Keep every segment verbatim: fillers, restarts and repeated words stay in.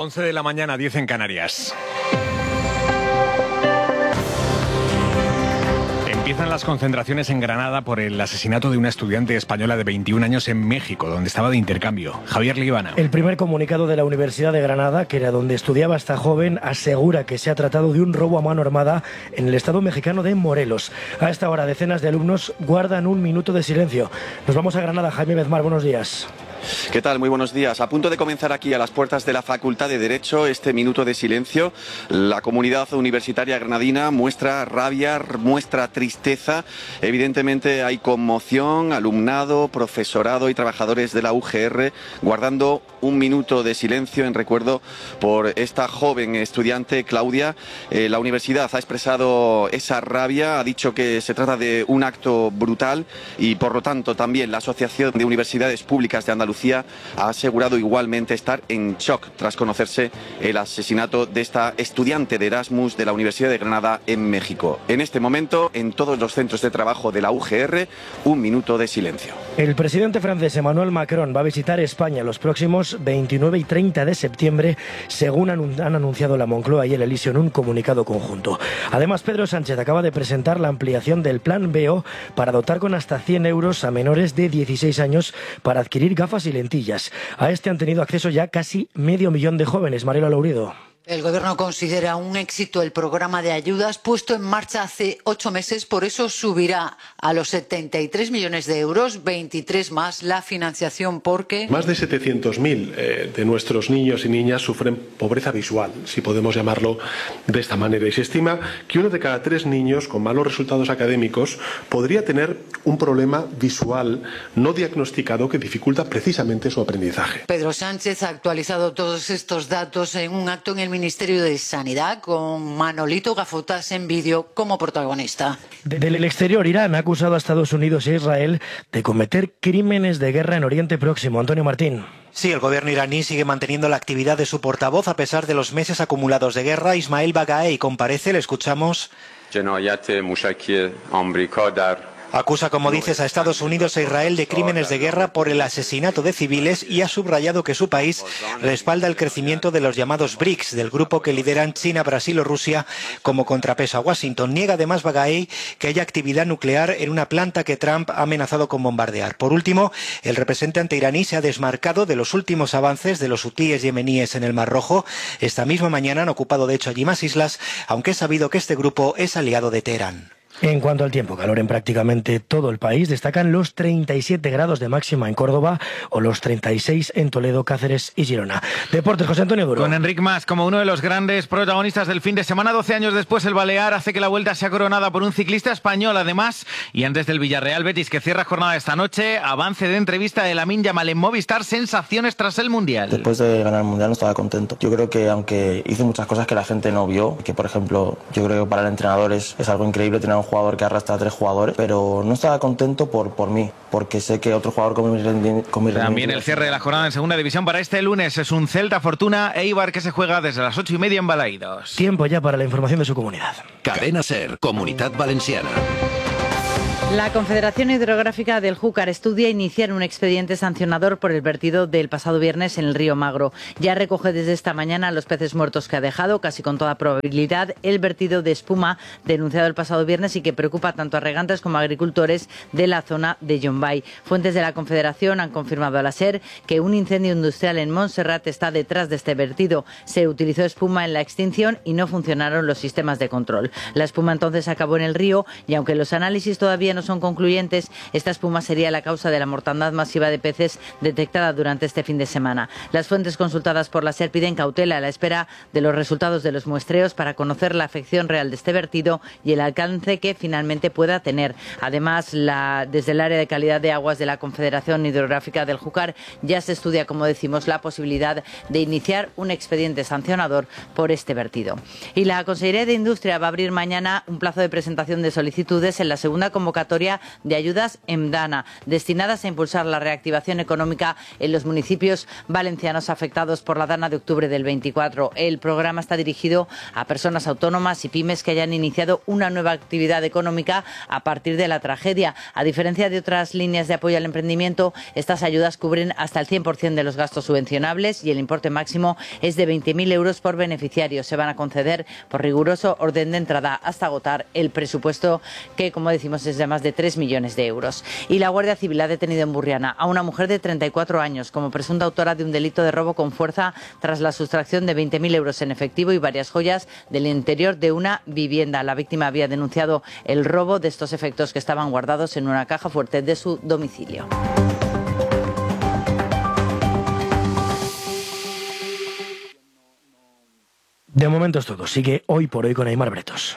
once de la mañana, diez en Canarias. Empiezan las concentraciones en Granada por el asesinato de una estudiante española de veintiún años en México, donde estaba de intercambio. Javier Líbana. El primer comunicado de la Universidad de Granada, que era donde estudiaba esta joven, asegura que se ha tratado de un robo a mano armada en el estado mexicano de Morelos. A esta hora, decenas de alumnos guardan un minuto de silencio. Nos vamos a Granada. Jaime Bezmar, buenos días. ¿Qué tal? Muy buenos días. A punto de comenzar aquí a las puertas de la Facultad de Derecho este minuto de silencio. La comunidad universitaria granadina muestra rabia, muestra tristeza. Evidentemente hay conmoción, alumnado, profesorado y trabajadores de la U G R guardando un minuto de silencio en recuerdo por esta joven estudiante, Claudia. Eh, la universidad ha expresado esa rabia, ha dicho que se trata de un acto brutal y por lo tanto también la Asociación de Universidades Públicas de Andalucía Andalucía ha asegurado igualmente estar en shock tras conocerse el asesinato de esta estudiante de Erasmus de la Universidad de Granada en México. En este momento, en todos los centros de trabajo de la U G R, un minuto de silencio. El presidente francés Emmanuel Macron va a visitar España los próximos veintinueve y treinta de septiembre, según han anunciado la Moncloa y el Elíseo en un comunicado conjunto. Además, Pedro Sánchez acaba de presentar la ampliación del Plan B O para dotar con hasta cien euros a menores de dieciséis años para adquirir gafas y lentillas. A este han tenido acceso ya casi medio millón de jóvenes. Mariela Laurido. El Gobierno considera un éxito el programa de ayudas puesto en marcha hace ocho meses, por eso subirá a los setenta y tres millones de euros, veintitrés más la financiación porque... Más de setecientos mil eh, de nuestros niños y niñas sufren pobreza visual, si podemos llamarlo de esta manera, y se estima que uno de cada tres niños con malos resultados académicos podría tener un problema visual no diagnosticado que dificulta precisamente su aprendizaje. Pedro Sánchez ha actualizado todos estos datos en un acto en el Ministerio de Sanidad con Manolito Gafotas en vídeo como protagonista. Del exterior, Irán ha acusado a Estados Unidos e Israel de cometer crímenes de guerra en Oriente Próximo. Antonio Martín. Sí, el gobierno iraní sigue manteniendo la actividad de su portavoz a pesar de los meses acumulados de guerra. Ismail Bagaei comparece, le escuchamos. Acusa, como dices, a Estados Unidos e Israel de crímenes de guerra por el asesinato de civiles y ha subrayado que su país respalda el crecimiento de los llamados B R I C S, del grupo que lideran China, Brasil o Rusia como contrapeso a Washington. Niega además Bagaei que haya actividad nuclear en una planta que Trump ha amenazado con bombardear. Por último, el representante iraní se ha desmarcado de los últimos avances de los hutíes yemeníes en el Mar Rojo. Esta misma mañana han ocupado de hecho allí más islas, aunque es sabido que este grupo es aliado de Teherán. En cuanto al tiempo, calor en prácticamente todo el país. Destacan los treinta y siete grados de máxima en Córdoba o los treinta y seis en Toledo, Cáceres y Girona. Deportes, José Antonio Duro. Con Enric Mas como uno de los grandes protagonistas del fin de semana. doce años después, el Balear hace que la vuelta sea coronada por un ciclista español, además. Y antes del Villarreal Betis, que cierra jornada esta noche, avance de entrevista de Lamine Yamal en Movistar, sensaciones tras el Mundial. Después de ganar el Mundial no estaba contento. Yo creo que aunque hice muchas cosas que la gente no vio, que por ejemplo, yo creo que para el entrenador es, es algo increíble tener un jugador que arrastra a tres jugadores, pero no estaba contento por, por mí, porque sé que otro jugador con mi rendimiento... También el cierre de la jornada en segunda división para este lunes es un Celta Fortuna Eibar que se juega desde las ocho y media en Balaídos. Tiempo ya para la información de su comunidad. Cadena SER, Comunidad Valenciana. La Confederación Hidrográfica del Júcar estudia iniciar un expediente sancionador por el vertido del pasado viernes en el río Magro. Ya recoge desde esta mañana los peces muertos que ha dejado, casi con toda probabilidad, el vertido de espuma denunciado el pasado viernes y que preocupa tanto a regantes como a agricultores de la zona de Llombay. Fuentes de la Confederación han confirmado a la SER que un incendio industrial en Montserrat está detrás de este vertido. Se utilizó espuma en la extinción y no funcionaron los sistemas de control. La espuma entonces acabó en el río y aunque los análisis todavía no son concluyentes, esta espuma sería la causa de la mortandad masiva de peces detectada durante este fin de semana. Las fuentes consultadas por la SER piden cautela a la espera de los resultados de los muestreos para conocer la afección real de este vertido y el alcance que finalmente pueda tener. Además, la, desde el área de calidad de aguas de la Confederación Hidrográfica del Júcar ya se estudia, como decimos, la posibilidad de iniciar un expediente sancionador por este vertido. Y la Consellería de Industria va a abrir mañana un plazo de presentación de solicitudes en la segunda convocatoria convocatoria de ayudas EMDANA, destinadas a impulsar la reactivación económica en los municipios valencianos afectados por la Dana de octubre del veinticuatro. El programa está dirigido a personas autónomas y pymes que hayan iniciado una nueva actividad económica a partir de la tragedia. A diferencia de otras líneas de apoyo al emprendimiento, estas ayudas cubren hasta el cien por cien de los gastos subvencionables y el importe máximo es de veinte mil euros por beneficiario. Se van a conceder por riguroso orden de entrada hasta agotar el presupuesto, que, como decimos, es de más de tres millones de euros. Y la Guardia Civil ha detenido en Burriana a una mujer de treinta y cuatro años como presunta autora de un delito de robo con fuerza tras la sustracción de veinte mil euros en efectivo y varias joyas del interior de una vivienda. La víctima había denunciado el robo de estos efectos que estaban guardados en una caja fuerte de su domicilio. De momento es todo. Sigue Hoy por Hoy con Aimar Bretos.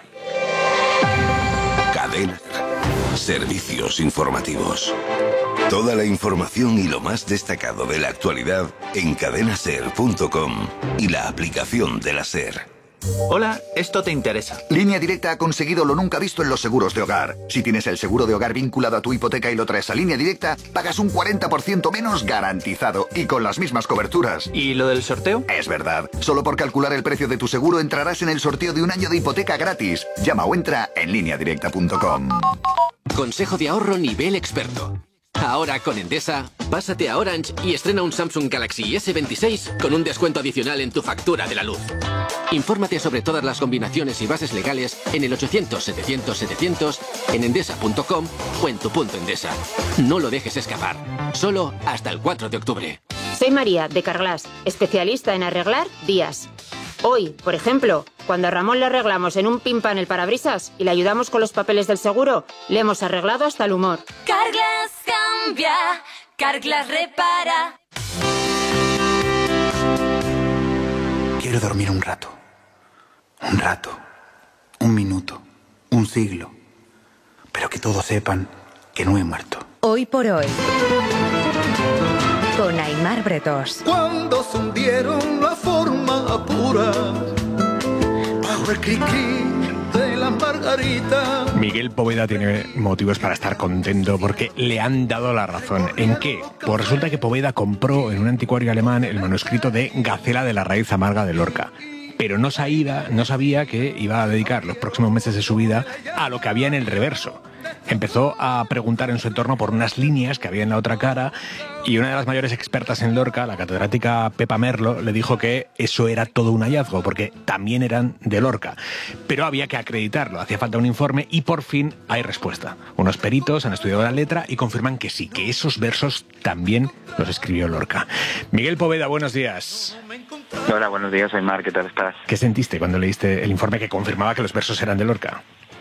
Cadena Ser. Servicios informativos. Toda la información y lo más destacado de la actualidad en cadena ser punto com y la aplicación de la SER. Hola, esto te interesa. Línea Directa ha conseguido lo nunca visto en los seguros de hogar. Si tienes el seguro de hogar vinculado a tu hipoteca y lo traes a Línea Directa, pagas un cuarenta por ciento menos garantizado y con las mismas coberturas. ¿Y lo del sorteo? Es verdad. Solo por calcular el precio de tu seguro entrarás en el sorteo de un año de hipoteca gratis. Llama o entra en línea directa punto com. Consejo de ahorro nivel experto. Ahora con Endesa, pásate a Orange y estrena un Samsung Galaxy ese veintiséis con un descuento adicional en tu factura de la luz. Infórmate sobre todas las combinaciones y bases legales en el ochocientos setecientos setecientos, en endesa punto com o en tu punto Endesa. No lo dejes escapar. Solo hasta el cuatro de octubre. Soy María, de Carglass, especialista en arreglar vías. Hoy, por ejemplo, cuando a Ramón le arreglamos en un pin pan el parabrisas y le ayudamos con los papeles del seguro, le hemos arreglado hasta el humor. Carglass cambia, Carglass repara. Quiero dormir un rato. Un rato. Un minuto. Un siglo. Pero que todos sepan que no he muerto. Hoy por hoy. Con Aimar Bretos. Cuando se hundieron la forma pura, bajo el cri-cri de la margarita. Miguel Poveda tiene motivos para estar contento porque le han dado la razón. ¿En qué? Pues resulta que Poveda compró en un anticuario alemán el manuscrito de Gacela de la raíz amarga de Lorca. Pero no sabía, no sabía que iba a dedicar los próximos meses de su vida a lo que había en el reverso. Empezó a preguntar en su entorno por unas líneas que había en la otra cara y una de las mayores expertas en Lorca, la catedrática Pepa Merlo, le dijo que eso era todo un hallazgo porque también eran de Lorca. Pero había que acreditarlo, hacía falta un informe y por fin hay respuesta. Unos peritos han estudiado la letra y confirman que sí, que esos versos también los escribió Lorca. Miguel Poveda, buenos días. Hola, buenos días, Aimar, ¿qué tal estás? ¿Qué sentiste cuando leíste el informe que confirmaba que los versos eran de Lorca?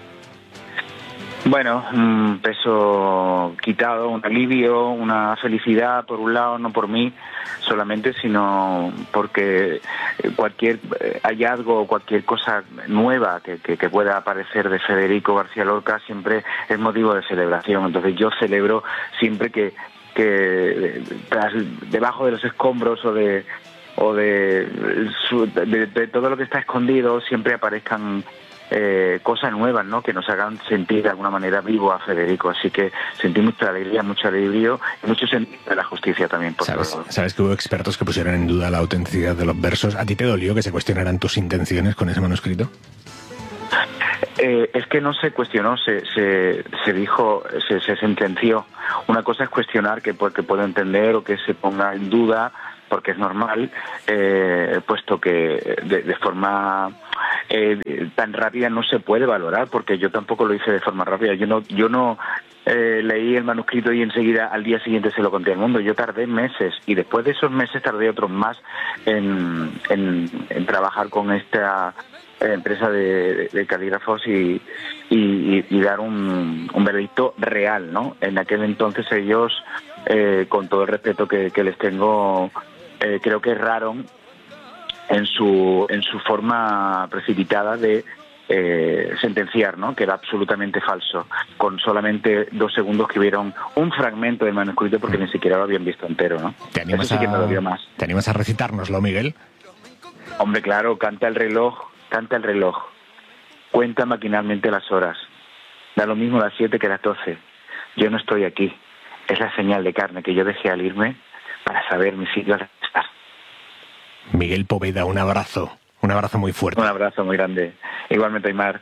Bueno, un peso quitado, un alivio, una felicidad, por un lado, no por mí solamente, sino porque cualquier hallazgo, cualquier cosa nueva que, que, que pueda aparecer de Federico García Lorca siempre es motivo de celebración. Entonces yo celebro siempre que, que tras, debajo de los escombros o de o de, de, de todo lo que está escondido siempre aparezcan Eh, cosas nuevas, ¿no?, que nos hagan sentir de alguna manera vivo a Federico. Así que sentí mucha alegría, mucho alivio y mucho sentido de la justicia también. Por ¿Sabes, ¿Sabes que hubo expertos que pusieron en duda la autenticidad de los versos? ¿A ti te dolió que se cuestionaran tus intenciones con ese manuscrito? Eh, es que no se cuestionó, se, se, se dijo, se, se sentenció. Una cosa es cuestionar, que porque puedo entender, o que se ponga en duda, porque es normal, eh, puesto que de, de forma eh, tan rápida no se puede valorar, porque yo tampoco lo hice de forma rápida. Yo no, yo no eh, leí el manuscrito y enseguida al día siguiente se lo conté al mundo. Yo tardé meses y después de esos meses tardé otros más en, en, en trabajar con esta empresa de, de calígrafos y, y, y dar un, un veredicto real, ¿no? En aquel entonces ellos, eh, con todo el respeto que, que les tengo, eh, creo que erraron en su en su forma precipitada de eh, sentenciar, ¿no?, que era absolutamente falso, con solamente dos segundos que vieron un fragmento del manuscrito porque ni siquiera lo habían visto entero, ¿no? ¿Te animas, Eso sí que me a, dolió más. ¿Te animas a recitárnoslo, Miguel? Hombre, claro, canta el reloj, canta el reloj, cuenta maquinalmente las horas, Da lo mismo las siete que las doce. Yo no estoy aquí. Es la señal de carne que yo dejé al irme para saber mi sitio al estar. Miguel Poveda, un abrazo. Un abrazo muy fuerte. Un abrazo muy grande. Igualmente, Aymar.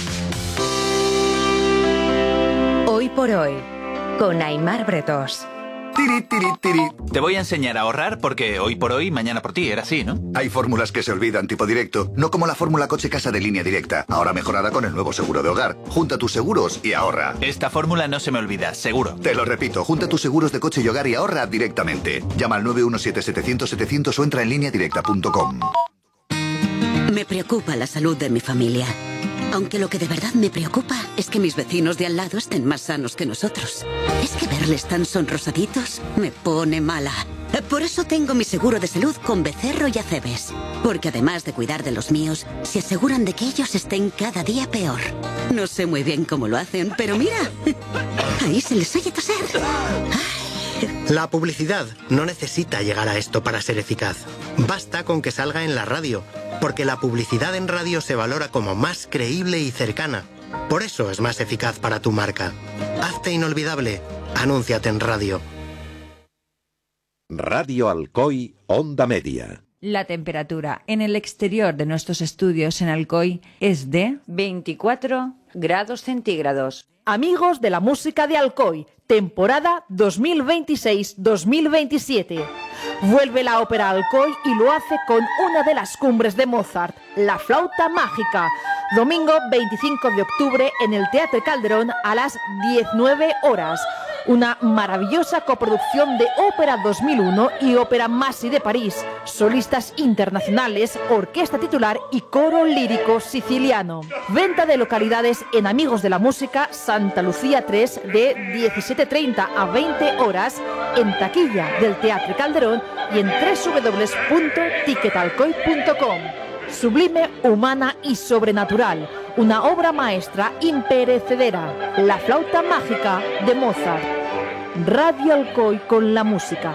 Hoy por hoy, con Aymar Bretos. Tiri, tiri, tiri. Te voy a enseñar a ahorrar porque hoy por hoy, mañana por ti, era así, ¿no? Hay fórmulas que se olvidan tipo directo, no como la fórmula coche-casa de Línea Directa, ahora mejorada con el nuevo seguro de hogar. Junta tus seguros y ahorra. Esta fórmula no se me olvida, seguro. Te lo repito, junta tus seguros de coche y hogar y ahorra directamente. Llama al nueve uno siete setecientos setecientos o entra en línea directa punto com. Me preocupa la salud de mi familia. Aunque lo que de verdad me preocupa es que mis vecinos de al lado estén más sanos que nosotros. Es que verles tan sonrosaditos me pone mala. Por eso tengo mi seguro de salud con Becerro y Acebes. Porque además de cuidar de los míos, se aseguran de que ellos estén cada día peor. No sé muy bien cómo lo hacen, pero mira, ahí se les oye toser. La publicidad no necesita llegar a esto para ser eficaz. Basta con que salga en la radio, porque la publicidad en radio se valora como más creíble y cercana. Por eso es más eficaz para tu marca. Hazte inolvidable. Anúnciate en radio. Radio Alcoy, Onda Media. La temperatura en el exterior de nuestros estudios en Alcoy es de veinticuatro grados centígrados. Amigos de la música de Alcoy, temporada dos mil veintiséis dos mil veintisiete. Vuelve la ópera Alcoy y lo hace con una de las cumbres de Mozart, La Flauta Mágica. Domingo veinticinco de octubre en el Teatro Calderón a las diecinueve horas. Una maravillosa coproducción de Ópera dos mil uno y Ópera Massi de París. Solistas internacionales, orquesta titular y coro lírico siciliano. Venta de localidades en Amigos de la Música, Santa Lucía tres, de diecisiete treinta a veinte horas, en taquilla del Teatro Calderón y en doble u doble u doble u punto ticketalcoy punto com. Sublime, humana y sobrenatural. Una obra maestra imperecedera. La Flauta Mágica de Mozart. Radio Alcoy con la música.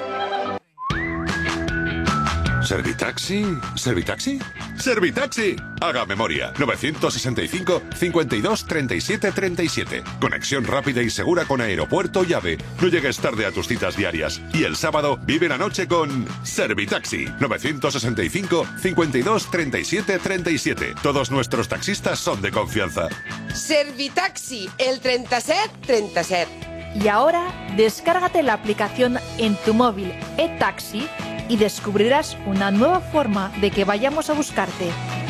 ¿Servitaxi? ¿Servitaxi? ¡Servitaxi! Haga memoria. novecientos sesenta y cinco, cincuenta y dos, treinta y siete, treinta y siete. Conexión rápida y segura con aeropuerto y AVE. No llegues tarde a tus citas diarias. Y el sábado vive la noche con Servitaxi. novecientos sesenta y cinco, cincuenta y dos, treinta y siete, treinta y siete. Todos nuestros taxistas son de confianza. Servitaxi, el treinta y siete, treinta y siete. Y ahora, descárgate la aplicación en tu móvil eTaxi y descubrirás una nueva forma de que vayamos a buscarte.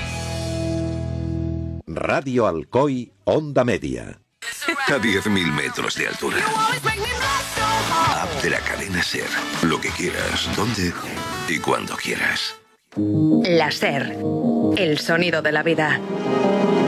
Radio Alcoy, Onda Media. A diez mil metros de altura. App de la cadena SER. Lo que quieras, dónde y cuando quieras. La SER, el sonido de la vida.